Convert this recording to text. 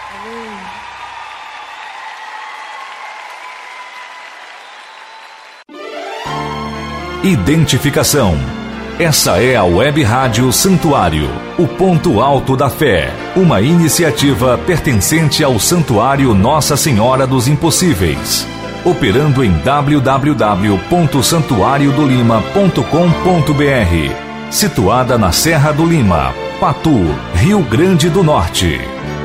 Identificação. Essa é a Web Rádio Santuário, o ponto alto da fé, uma iniciativa pertencente ao Santuário Nossa Senhora dos Impossíveis, operando em www.santuariodolima.com.br, situada na Serra do Lima, Patu, Rio Grande do Norte.